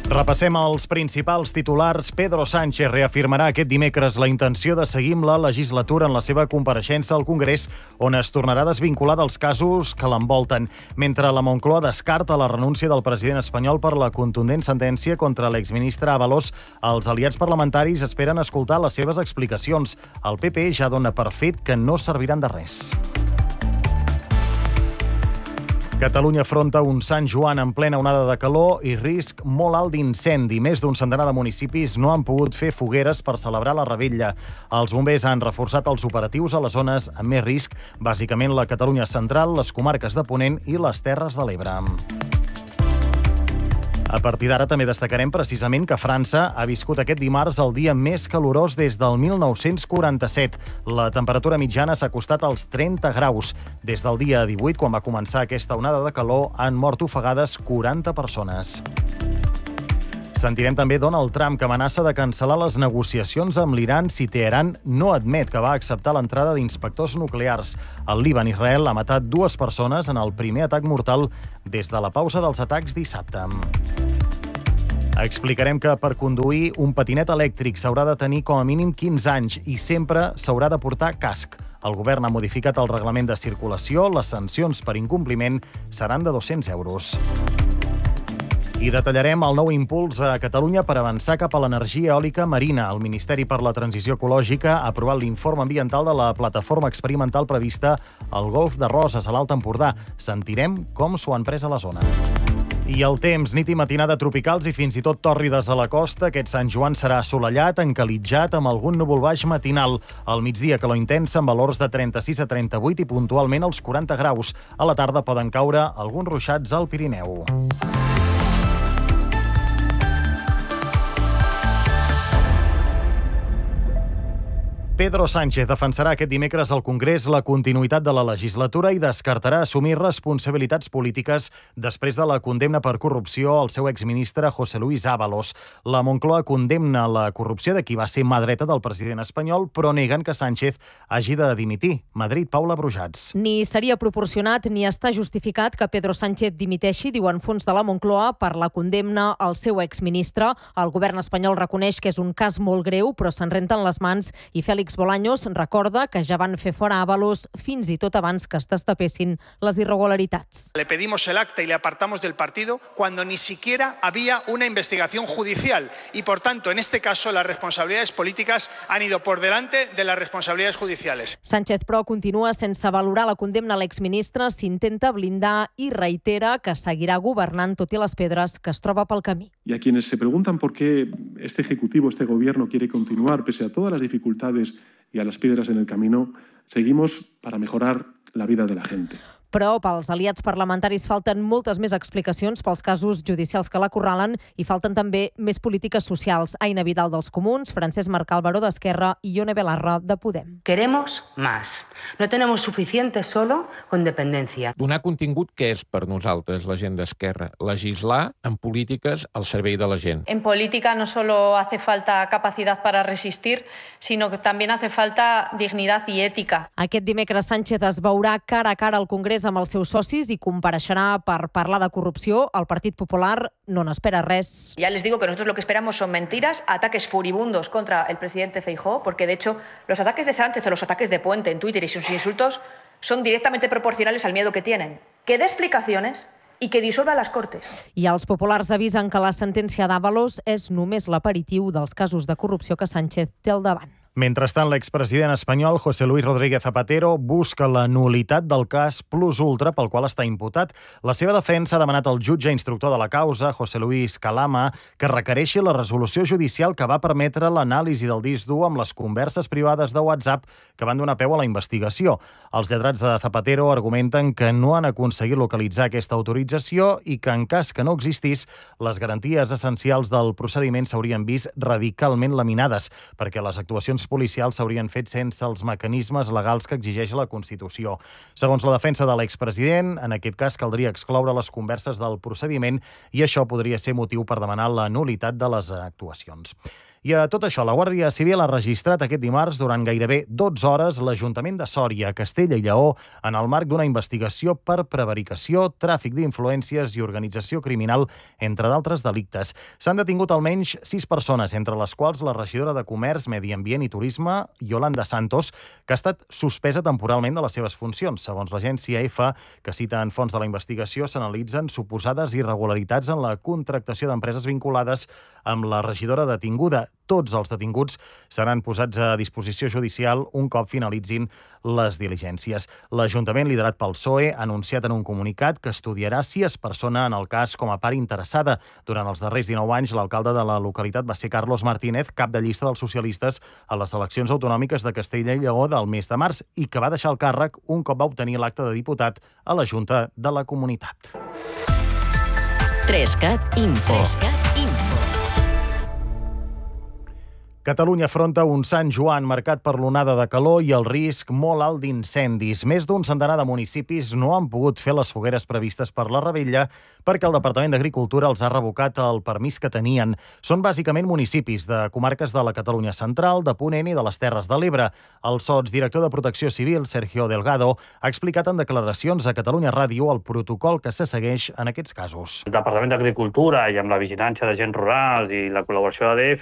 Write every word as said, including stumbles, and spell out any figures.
Repassem els principals titulars. Pedro Sánchez reafirmarà aquest dimecres la intenció de seguir amb la legislatura en la seva compareixença al Congrés, on es tornarà a desvincular dels casos que l'envolten, mentre la Moncloa descarta la renúncia del president espanyol per la contundent sentència contra l'exministre Ábalos. Els aliats parlamentaris esperen escoltar les seves explicacions. El P P ja dona per fet que no serviran de res. Catalunya afronta un Sant Joan en plena onada de calor i risc molt alt d'incendi. Més d'un centenar de municipis no han pogut fer fogueres per celebrar la revetlla. Els bombers han reforçat els operatius a les zones amb més risc, bàsicament la Catalunya central, les comarques de Ponent i les Terres de l'Ebre. A partir d'ara també destacarem precisament que França ha viscut aquest dimarts el dia més calorós des del mil nou-cents quaranta-set. La temperatura mitjana s'ha acostat als trenta graus. Des del dia divuit, quan va començar aquesta onada de calor, han mort ofegades quaranta persones. Sentirem també Donald Trump, que amenaça de cancel·lar les negociacions amb l'Iran si Teheran no admet que va acceptar l'entrada d'inspectors nuclears. El Líban i Israel ha matat dues persones en el primer atac mortal des de la pausa dels atacs dissabte. Explicarem que per conduir un patinet elèctric s'haurà de tenir com a mínim quinze anys i sempre s'haurà de portar casc. El govern ha modificat el reglament de circulació. Les sancions per incompliment seran de dos-cents euros. I detallarem el nou impuls a Catalunya per avançar cap a l'energia eòlica marina. El Ministeri per la Transició Ecològica ha aprovat l'informe ambiental de la plataforma experimental prevista al Golf de Roses, a l'Alt Empordà. Sentirem com s'ho han pres a la zona. I el temps, nit i matinada tropicals i fins i tot tòrrides a la costa. Aquest Sant Joan serà assolellat, encalitjat, amb algun núvol baix matinal. Al migdia, calor intensa, amb valors de trenta-sis a trenta-vuit i puntualment als quaranta graus. A la tarda poden caure alguns ruixats al Pirineu. Pedro Sánchez defensarà aquest dimecres al Congrés la continuïtat de la legislatura i descartarà assumir responsabilitats polítiques després de la condemna per corrupció al seu exministre José Luis Ábalos. La Moncloa condemna la corrupció de qui va ser mà dreta del president espanyol, però neguen que Sánchez hagi de dimitir. Madrid, Paula Brujats. Ni seria proporcionat ni està justificat que Pedro Sánchez dimiteixi, diuen fons de la Moncloa, per la condemna al seu exministre. El govern espanyol reconeix que és un cas molt greu, però se'n renten les mans i Félix Bolaños recorda que ja van fer fora Ábalos fins i tot abans que es destapessin les irregularitats. Le pedimos el acta y le apartamos del partido cuando ni siquiera había una investigación judicial y, por tanto, en este caso, las responsabilidades políticas han ido por delante de las responsabilidades judiciales. Sánchez, però, continua sense valorar la condemna a l'exministre, s'intenta blindar i reitera que seguirà governant tot i les pedres que es troba pel camí. Y a quienes se preguntan por qué este Ejecutivo, este Gobierno quiere continuar pese a todas las dificultades y a las piedras en el camino, seguimos para mejorar la vida de la gente. Però pels aliats parlamentaris falten moltes més explicacions pels casos judicials que l'acorralen i falten també més polítiques socials. Aina Vidal dels Comuns, Francesc Marcal Baró d'Esquerra i Ione Belarra de Podem. Queremos más. No tenemos suficiente solo con dependencia. Donar contingut, què és per nosaltres la gent d'Esquerra? Legislar en polítiques al servei de la gent. En política no solo hace falta capacidad para resistir, sino que también hace falta dignidad y ética. Aquest dimecres Sánchez es veurà cara a cara al Congrés amb els seus socis i compareixerà per parlar de corrupció. El Partit Popular no n'espera res. Ya les digo que nosotros lo que esperamos son mentiras, ataques furibundos contra el presidente Feijóo, porque de hecho los ataques de Sánchez o los ataques de Puente en Twitter y sus insultos son directamente proporcionales al miedo que tienen. Que dé explicaciones i que dissolva les Cortes. I els populars avisen que la sentència d'Ábalos és només l'aperitiu dels casos de corrupció que Sánchez té al davant. Mentrestant, l'expresident espanyol José Luis Rodríguez Zapatero busca la nul·litat del cas Plus Ultra pel qual està imputat. La seva defensa ha demanat al jutge instructor de la causa, José Luis Calama, que requereixi la resolució judicial que va permetre l'anàlisi del disc dur amb les converses privades de WhatsApp que van donar peu a la investigació. Els lletrats de Zapatero argumenten que no han aconseguit localitzar aquesta autorització i que, en cas que no existís, les garanties essencials del procediment s'haurien vist radicalment laminades, perquè les actuacions policials s'haurien fet sense els mecanismes legals que exigeix la Constitució. Segons la defensa de l'expresident, en aquest cas caldria excloure les converses del procediment i això podria ser motiu per demanar la nul·litat de les actuacions. I a tot això, la Guàrdia Civil ha registrat aquest dimarts durant gairebé dotze hores l'Ajuntament de Sòria, Castella i Lleó, en el marc d'una investigació per prevaricació, tràfic d'influències i organització criminal, entre d'altres delictes. S'han detingut almenys sis persones, entre les quals la regidora de Comerç, Medi Ambient i Turisme, Yolanda Santos, que ha estat suspesa temporalment de les seves funcions. Segons l'agència EFE, que cita en fons de la investigació, s'analitzen suposades irregularitats en la contractació d'empreses vinculades amb la regidora detinguda. Tots els detinguts seran posats a disposició judicial un cop finalitzin les diligències. L'Ajuntament, liderat pel P S O E, ha anunciat en un comunicat que estudiarà si es persona en el cas com a part interessada. Durant els darrers dinou anys, l'alcalde de la localitat va ser Carlos Martínez, cap de llista dels socialistes a les eleccions autonòmiques de Castella i Lleó del mes de març i que va deixar el càrrec un cop va obtenir l'acte de diputat a la Junta de la Comunitat. Trescat Info. Trescat Info. Catalunya afronta un Sant Joan marcat per l'onada de calor i el risc molt alt d'incendis. Més d'un centenar de municipis no han pogut fer les fogueres previstes per la revetlla perquè el Departament d'Agricultura els ha revocat el permís que tenien. Són bàsicament municipis de comarques de la Catalunya central, de Ponent i de les Terres de l'Ebre. El sotsdirector de Protecció Civil, Sergio Delgado, ha explicat en declaracions a Catalunya Ràdio el protocol que se segueix en aquests casos. El Departament d'Agricultura i amb la vigilància d'agents rurals i la col·laboració de l'A D F